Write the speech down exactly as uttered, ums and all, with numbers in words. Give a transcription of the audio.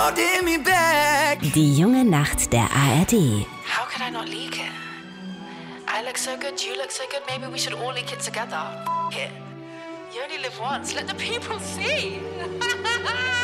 Die junge Nacht der A R D. How could I not leak it? I look so good, you look so good, maybe we should all leak it together. F it. You only live once, let the people see.